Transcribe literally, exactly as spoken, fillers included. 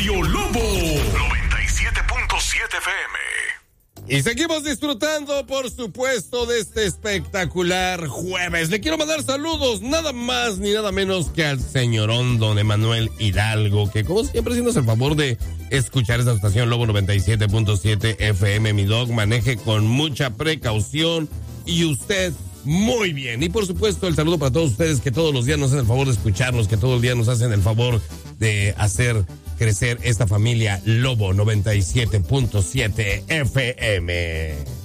Radio Lobo noventa y siete punto siete F M. Y seguimos disfrutando, por supuesto, de este espectacular jueves. Le quiero mandar saludos, nada más ni nada menos que al señorón don Emanuel Hidalgo, que como siempre haciéndose el favor de escuchar esta estación Lobo noventa y siete punto siete F M. Mi dog, maneje con mucha precaución y usted muy bien. Y por supuesto el saludo para todos ustedes que todos los días nos hacen el favor de escucharnos, que todos los días nos hacen el favor de hacer crecer esta familia Lobo noventa y siete punto siete F M.